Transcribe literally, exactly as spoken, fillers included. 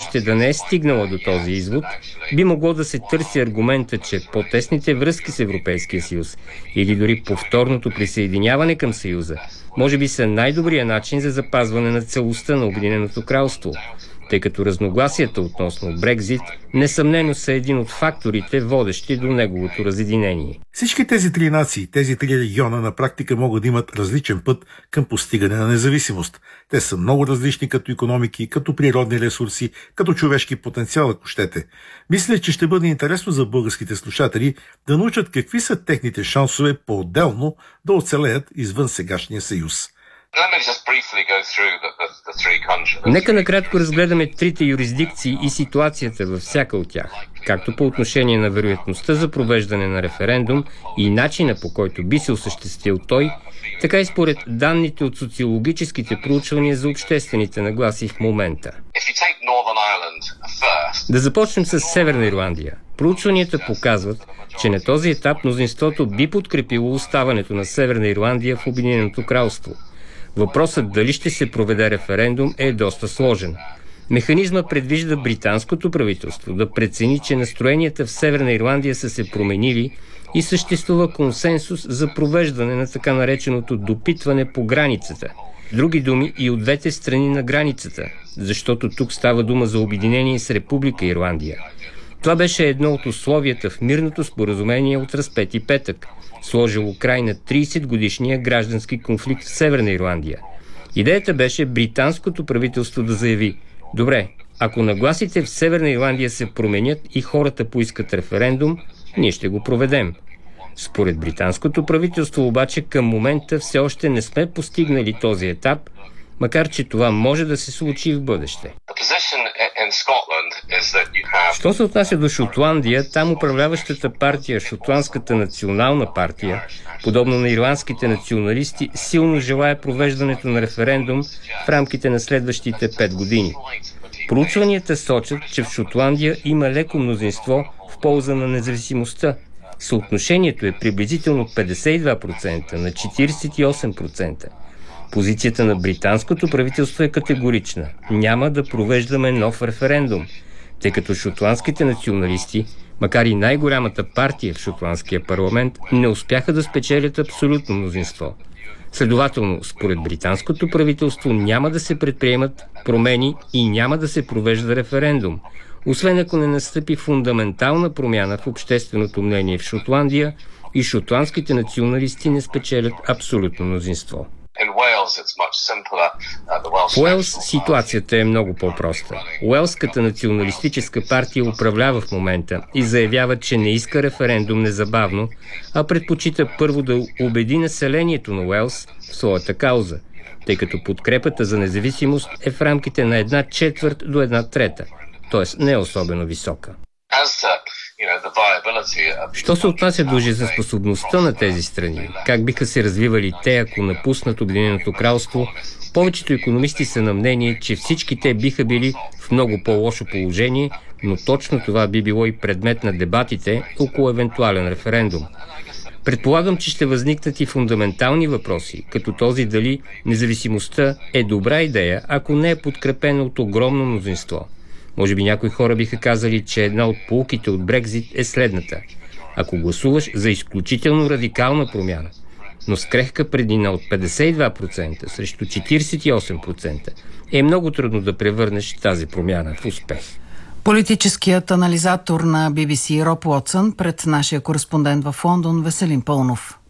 още да не е стигнала до този извод, би могло да се търси аргумента, че по-тесните връзки с Европейския съюз или дори повторното присъединяване към Съюза може би са най-добрият начин за запазване на целостта на Обединеното кралство, тъй като разногласията относно Брекзит несъмнено са един от факторите, водещи до неговото разединение. Всички тези три нации, тези три региона на практика могат да имат различен път към постигане на независимост. Те са много различни като икономики, като природни ресурси, като човешки потенциал, ако щете. Мисля, че ще бъде интересно за българските слушатели да научат какви са техните шансове по-отделно да оцелеят извън сегашния съюз. Нека накратко разгледаме трите юрисдикции и ситуацията във всяка от тях, както по отношение на вероятността за провеждане на референдум и начина, по който би се осъществил той, така и според данните от социологическите проучвания за обществените нагласи в момента. Да започнем с Северна Ирландия. Проучванията показват, че на този етап мнозинството би подкрепило оставането на Северна Ирландия в Обединеното кралство. Въпросът дали ще се проведе референдум е доста сложен. Механизма предвижда британското правителство да прецени, че настроенията в Северна Ирландия са се променили и съществува консенсус за провеждане на така нареченото допитване по границата. Други думи и от двете страни на границата, защото тук става дума за обединение с Република Ирландия. Това беше едно от условията в мирното споразумение от Разпети петък, сложило край на тридесетгодишния граждански конфликт в Северна Ирландия. Идеята беше британското правителство да заяви: добре, ако нагласите в Северна Ирландия се променят и хората поискат референдум, ние ще го проведем. Според британското правителство обаче към момента все още не сме постигнали този етап, макар че това може да се случи в бъдеще. Що се отнася до Шотландия, там управляващата партия, Шотландската национална партия, подобно на ирландските националисти, силно желая провеждането на референдум в рамките на следващите пет години. Проучванията сочат, че в Шотландия има леко мнозинство в полза на независимостта. Съотношението е приблизително петдесет и два процента на четиридесет и осем процента. Позицията на британското правителство е категорична. Няма да провеждаме нов референдум, тъй като шотландските националисти, макар и най-голямата партия в шотландския парламент, не успяха да спечелят абсолютно мнозинство. Следователно, според британското правителство няма да се предприемат промени и няма да се провежда референдум, освен ако не настъпи фундаментална промяна в общественото мнение в Шотландия и шотландските националисти не спечелят абсолютно мнозинство. В Уелс ситуацията е много по-проста. Уелската националистическа партия управлява в момента и заявява, че не иска референдум незабавно, а предпочита първо да убеди населението на Уелс в своята кауза, тъй като подкрепата за независимост е в рамките на една четвърт до една трета, т.е. не е особено висока. Що се отнася до жизнеспособността на тези страни, как биха се развивали те, ако напуснат Обединеното кралство, повечето икономисти са на мнение, че всички те биха били в много по-лошо положение, но точно това би било и предмет на дебатите около евентуален референдум. Предполагам, че ще възникнат и фундаментални въпроси, като този дали независимостта е добра идея, ако не е подкрепена от огромно мнозинство. Може би някои хора биха казали, че една от поуките от Брекзит е следната: ако гласуваш за изключително радикална промяна, но с крехка преднина от петдесет и два процента срещу четиридесет и осем процента, е много трудно да превърнеш тази промяна в успех. Политическият анализатор на Би Би Си Роб Уотсън пред нашия кореспондент в Лондон Веселин Пълнов.